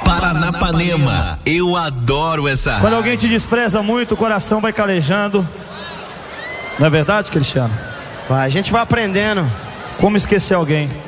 Paranapanema, eu adoro essa. Quando alguém te despreza muito, o coração vai calejando. Não é verdade, Cristiano? A gente vai aprendendo. Como esquecer alguém?